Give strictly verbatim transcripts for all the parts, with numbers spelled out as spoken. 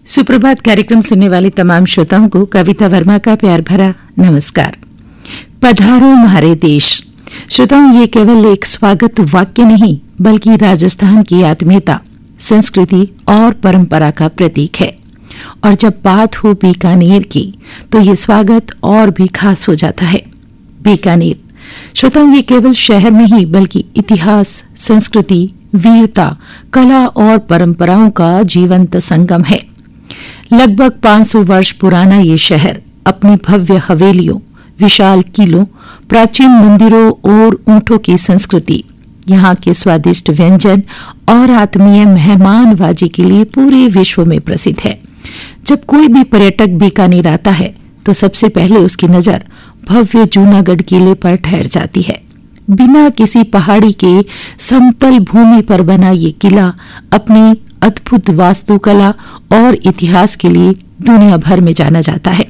सुप्रभात कार्यक्रम सुनने वाले तमाम श्रोताओं को कविता वर्मा का प्यार भरा नमस्कार। पधारो म्हारे देश। श्रोताओं, ये केवल एक स्वागत वाक्य नहीं बल्कि राजस्थान की आत्मीयता, संस्कृति और परंपरा का प्रतीक है। और जब बात हो बीकानेर की तो ये स्वागत और भी खास हो जाता है। बीकानेर श्रोताओं, ये केवल शहर नहीं बल्कि इतिहास, संस्कृति, वीरता, कला और परंपराओं का जीवंत संगम है। लगभग पाँच सौ वर्ष पुराना ये शहर अपनी भव्य हवेलियों, विशाल किलों, प्राचीन मंदिरों और ऊंटों की संस्कृति, यहाँ के स्वादिष्ट व्यंजन और आत्मीय मेहमानबाजी के लिए पूरे विश्व में प्रसिद्ध है। जब कोई भी पर्यटक बीकानेर आता है तो सबसे पहले उसकी नजर भव्य जूनागढ़ किले पर ठहर जाती है। बिना किसी पहाड़ी के समतल भूमि पर बना ये किला अपनी अद्भुत वास्तुकला और इतिहास के लिए दुनिया भर में जाना जाता है।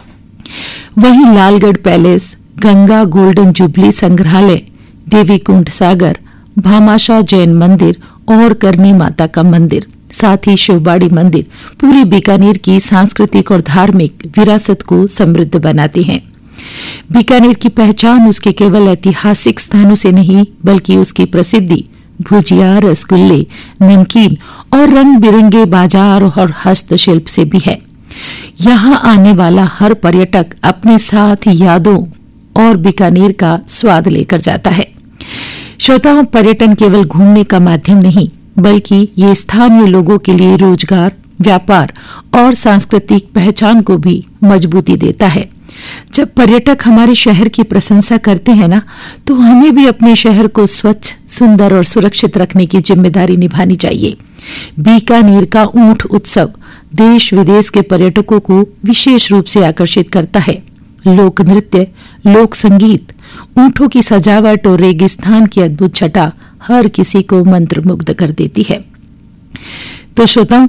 वहीं Lalgarh palace, Ganga golden jubilee संग्रहालय, देवी कुंड सागर, भामाशाह जैन मंदिर और करनी माता का मंदिर, साथ ही शिवबाड़ी मंदिर पूरी बीकानेर की सांस्कृतिक और धार्मिक विरासत को समृद्ध बनाते हैं। बीकानेर की पहचान उसके केवल ऐतिहासिक स्थानों से नहीं बल्कि उसकी प्रसिद्धि भुजिया, रसगुल्ले, नमकीन और रंग बिरंगे बाजार और हस्तशिल्प से भी है। यहाँ आने वाला हर पर्यटक अपने साथ यादों और बीकानेर का स्वाद लेकर जाता है। श्रोताओं, पर्यटन केवल घूमने का माध्यम नहीं बल्कि ये स्थानीय लोगों के लिए रोजगार, व्यापार और सांस्कृतिक पहचान को भी मजबूती देता है। जब पर्यटक हमारे शहर की प्रशंसा करते हैं ना, तो हमें भी अपने शहर को स्वच्छ, सुंदर और सुरक्षित रखने की जिम्मेदारी निभानी चाहिए। बीकानेर का ऊंट उत्सव देश विदेश के पर्यटकों को विशेष रूप से आकर्षित करता है। लोक नृत्य, लोक संगीत, ऊंटों की सजावट और रेगिस्तान की अद्भुत छटा हर किसी को मंत्रमुग्ध कर देती है। तो श्रोताओं,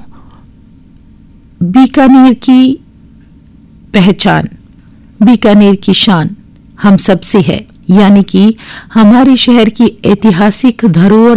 बीकानेर की पहचान, बीकानेर की शान हम सबसे है, यानी कि हमारे शहर की ऐतिहासिक धरोहर